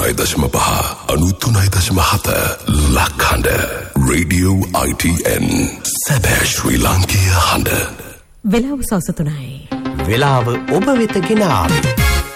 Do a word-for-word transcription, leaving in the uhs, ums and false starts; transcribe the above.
අනූතුනයි දශම පහ අනූතුනයි දශම හත ලක්හඬ රේඩියෝ I T N සැබෑ ශ්‍රී ලාංකීය හඬ. වෙලාව සවස තුනයි. වෙලාව ඔබ වෙත ගෙන ආවේ